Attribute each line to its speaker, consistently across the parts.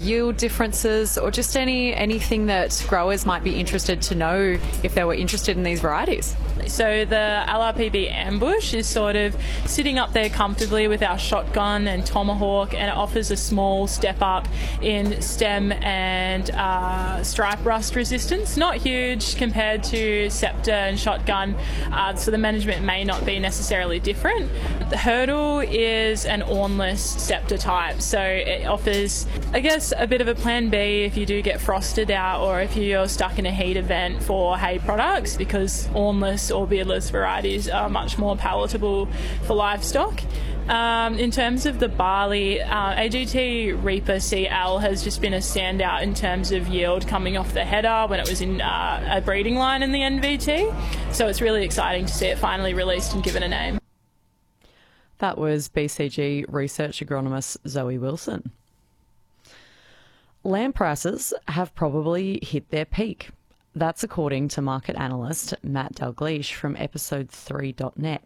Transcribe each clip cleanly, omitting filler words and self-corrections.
Speaker 1: yield differences, or just anything that growers might be interested to know if they were interested in these varieties?
Speaker 2: So the LRPB Ambush is sort of sitting up there comfortably with our Shotgun and Tomahawk, and it offers a small step up in stem and stripe rust resistance. Not huge compared to Scepter and Shotgun, so the management may not be necessarily different. The Hurdle is an ornless Scepter type, so it offers, I guess, a bit of a plan B if you do get frosted out or if you're stuck in a heat event for hay products, because ornless or beardless varieties are much more palatable for livestock. In terms of the barley, AGT Reaper CL has just been a standout in terms of yield coming off the header when it was in a breeding line in the NVT. So it's really exciting to see it finally released and given a name.
Speaker 1: That was BCG research agronomist Zoe Wilson. Lamb prices have probably hit their peak. That's according to market analyst Matt Dalgleish from episode3.net.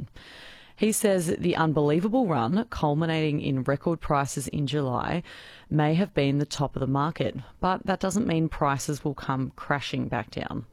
Speaker 1: He says the unbelievable run, culminating in record prices in July, may have been the top of the market, but that doesn't mean prices will come crashing back down.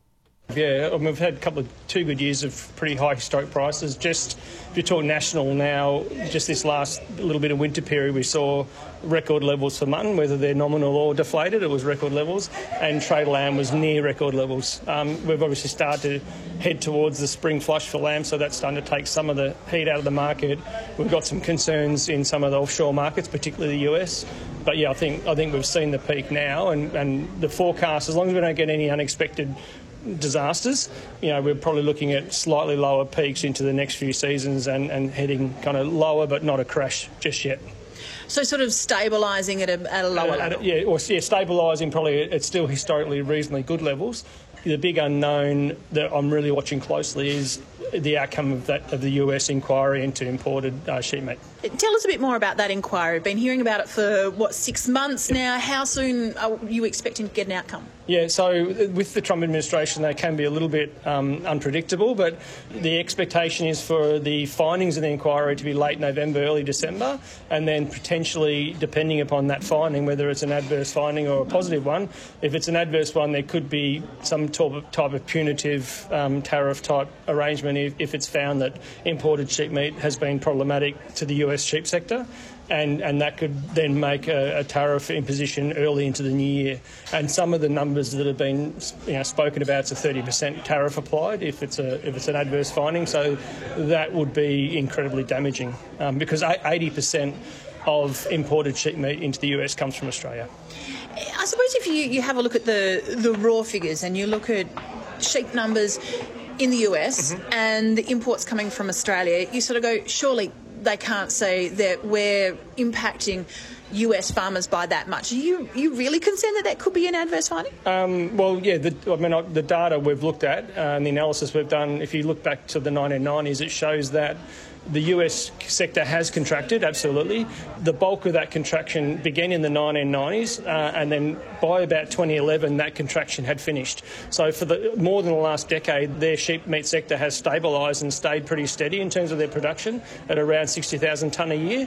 Speaker 3: Yeah, I mean, we've had two good years of pretty high historic prices. Just if you talk national now, just this last little bit of winter period, we saw record levels for mutton, whether they're nominal or deflated, it was record levels, and trade lamb was near record levels. We've obviously started to head towards the spring flush for lamb, so that's starting to take some of the heat out of the market. We've got some concerns in some of the offshore markets, particularly the US. But yeah, I think we've seen the peak now, and the forecast, as long as we don't get any unexpected disasters, we're probably looking at slightly lower peaks into the next few seasons and heading kind of lower, but not a crash just yet.
Speaker 4: So sort of stabilising at a lower level?
Speaker 3: Stabilising probably at still historically reasonably good levels. The big unknown that I'm really watching closely is the outcome of the US inquiry into imported sheep meat.
Speaker 4: Tell us a bit more about that inquiry. Been hearing about it for, 6 months now? How soon are you expecting to get an outcome?
Speaker 3: Yeah, so with the Trump administration, they can be a little bit unpredictable, but the expectation is for the findings of the inquiry to be late November, early December, and then potentially, depending upon that finding, whether it's an adverse finding or a positive one, if it's an adverse one, there could be some type of punitive tariff-type arrangement if it's found that imported sheep meat has been problematic to the US sheep sector. And that could then make a tariff imposition early into the new year. And some of the numbers that have been spoken about, it's a 30% tariff applied if it's an adverse finding. So that would be incredibly damaging because 80% of imported sheep meat into the US comes from Australia.
Speaker 4: I suppose if you have a look at the raw figures and you look at sheep numbers in the US and the imports coming from Australia, you sort of go, surely they can't say that we're impacting US farmers by that much. Are you really concerned that could be an adverse finding?
Speaker 3: The data we've looked at and the analysis we've done, if you look back to the 1990s, it shows that the US sector has contracted, absolutely. The bulk of that contraction began in the 1990s, and then by about 2011, that contraction had finished. So for more than the last decade, their sheep meat sector has stabilised and stayed pretty steady in terms of their production at around 60,000 tonne a year.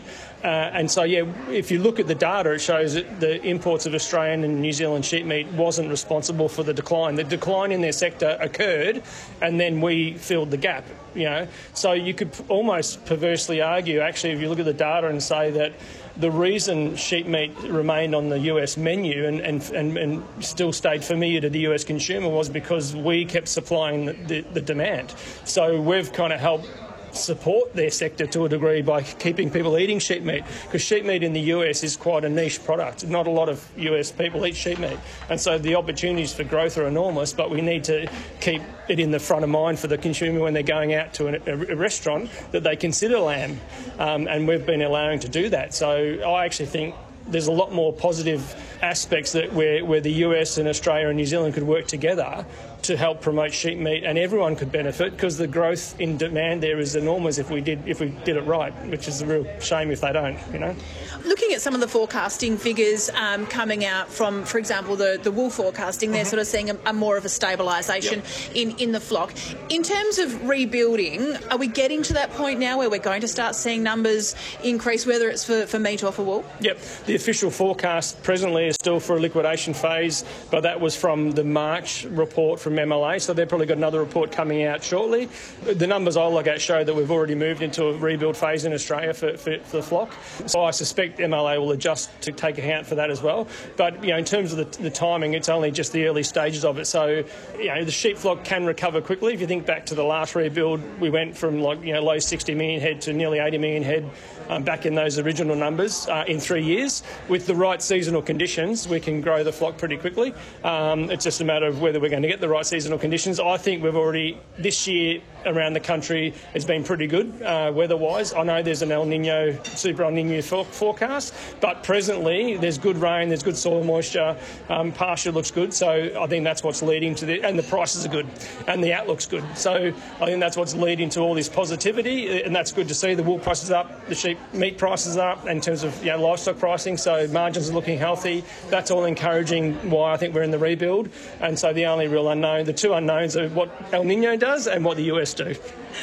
Speaker 3: If you look at the data, it shows that the imports of Australian and New Zealand sheep meat wasn't responsible for the decline. The decline in their sector occurred, and then we filled the gap. So you could almost perversely argue, actually, if you look at the data and say that the reason sheep meat remained on the US menu and still stayed familiar to the US consumer was because we kept supplying the demand. So we've kind of helped support their sector to a degree by keeping people eating sheep meat, because sheep meat in the US is quite a niche product. Not a lot of US people eat sheep meat, and so the opportunities for growth are enormous, but we need to keep it in the front of mind for the consumer when they're going out to a restaurant that they consider lamb, and we've been allowing to do that. So I actually think there's a lot more positive aspects that where the US and Australia and New Zealand could work together to help promote sheep meat, and everyone could benefit because the growth in demand there is enormous if we did it right, which is a real shame if they don't, you know.
Speaker 4: Looking at some of the forecasting figures coming out from, for example, the wool forecasting, they're sort of seeing a more of a stabilisation in the flock. In terms of rebuilding, are we getting to that point now where we're going to start seeing numbers increase, whether it's for meat or for wool?
Speaker 3: Yep. The official forecast presently is still for a liquidation phase, but that was from the March report from MLA, so they've probably got another report coming out shortly. The numbers I look at show that we've already moved into a rebuild phase in Australia for the flock. So I suspect MLA will adjust to take account for that as well. But, you know, in terms of the timing, it's only just the early stages of it. So, you know, the sheep flock can recover quickly. If you think back to the last rebuild, we went from low 60 million head to nearly 80 million head back in those original numbers in 3 years. With the right seasonal conditions, we can grow the flock pretty quickly. It's just a matter of whether we're going to get the right seasonal conditions. I think we've already, this year around the country, has been pretty good weather-wise. I know there's an Super El Nino forecast, but presently there's good rain, there's good soil moisture, pasture looks good, so I think that's what's leading to and the prices are good, and the outlook's good. So I think that's what's leading to all this positivity, and that's good to see. The wool prices up, the sheep meat prices are up in terms of livestock pricing, so margins are looking healthy. That's all encouraging why I think we're in the rebuild. And so the only real unknown, the two unknowns are what El Nino does and what the US do.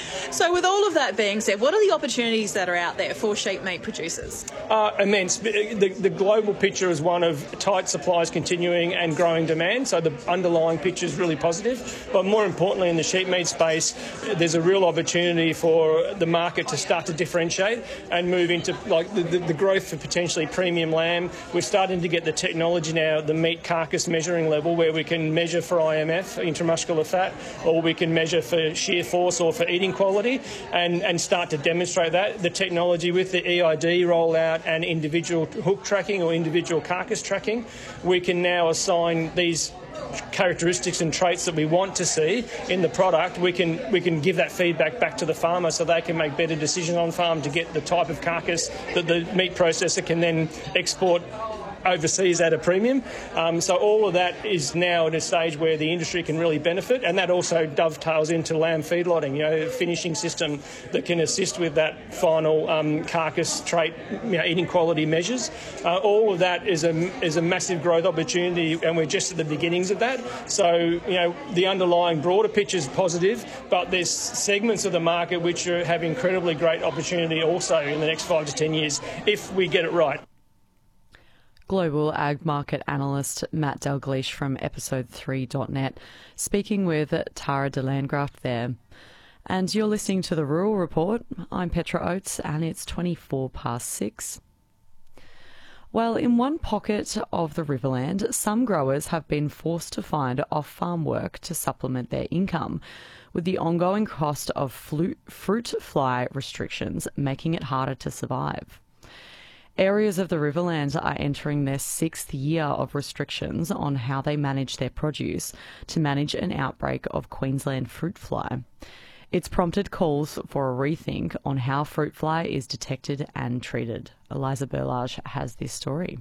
Speaker 4: So with all of that being said, what are the opportunities that are out there for sheep meat producers?
Speaker 3: Immense. The global picture is one of tight supplies continuing and growing demand, so the underlying picture is really positive. But more importantly, in the sheep meat space, there's a real opportunity for the market to start to differentiate and move into the growth for potentially premium lamb. We're starting to get the technology now, the meat carcass measuring level, where we can measure for IMF, intramuscular fat, or we can measure for shear force or for eating quality, and start to demonstrate that. The technology with the EID rollout and individual hook tracking or individual carcass tracking, we can now assign these characteristics and traits that we want to see in the product. We can give that feedback back to the farmer so they can make better decisions on farm to get the type of carcass that the meat processor can then export overseas at a premium. So all of that is now at a stage where the industry can really benefit, and that also dovetails into lamb feedlotting, a finishing system that can assist with that final carcass trait, eating quality measures. All of that is a massive growth opportunity, and we're just at the beginnings of that. So, the underlying broader picture is positive, but there's segments of the market which have incredibly great opportunity also in the next 5 to 10 years if we get it right.
Speaker 1: Global ag market analyst Matt Dalgleish from episode3.net speaking with Tara de Landgraft there. And you're listening to The Rural Report. I'm Petra Oates and it's 6:24. Well, in one pocket of the Riverland, some growers have been forced to find off-farm work to supplement their income, with the ongoing cost of fruit fly restrictions making it harder to survive. Areas of the Riverlands are entering their 6th year of restrictions on how they manage their produce to manage an outbreak of Queensland fruit fly. It's prompted calls for a rethink on how fruit fly is detected and treated. Eliza Berlage has this story.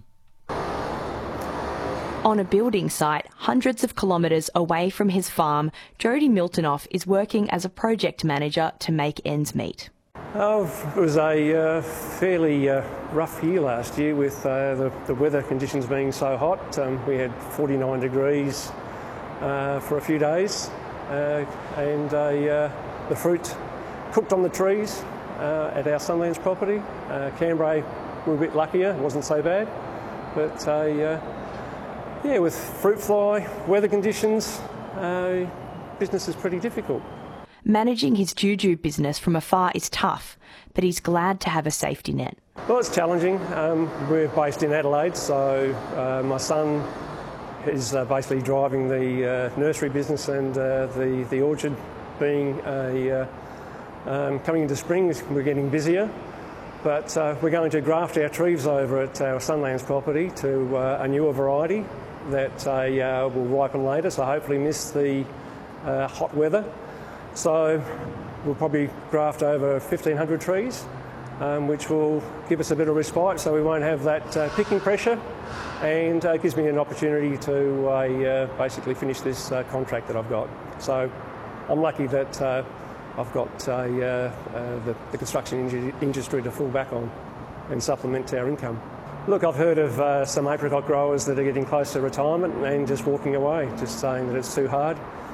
Speaker 5: On a building site hundreds of kilometres away from his farm, Jody Miltonoff is working as a project manager to make ends meet.
Speaker 6: It was a fairly rough year last year with the weather conditions being so hot. We had 49 degrees for a few days and the fruit cooked on the trees at our Sunlands property. Cambrai, we were a bit luckier, it wasn't so bad. But with fruit fly, weather conditions, business is pretty difficult.
Speaker 5: Managing his juju business from afar is tough, but he's glad to have a safety net.
Speaker 6: Well, it's challenging. We're based in Adelaide, so my son is basically driving the nursery business, and the orchard being coming into spring, we're getting busier. But we're going to graft our trees over at our Sunlands property to a newer variety that will ripen later, so hopefully miss the hot weather. So we'll probably graft over 1,500 trees which will give us a bit of respite so we won't have that picking pressure, and gives me an opportunity to basically finish this contract that I've got. So I'm lucky that I've got the construction industry to fall back on and supplement our income. Look, I've heard of some apricot growers that are getting close to retirement and just walking away, just saying that it's too hard.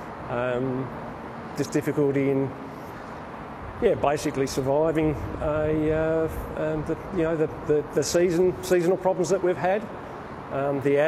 Speaker 6: Just difficulty in, basically surviving the seasonal problems that we've had. The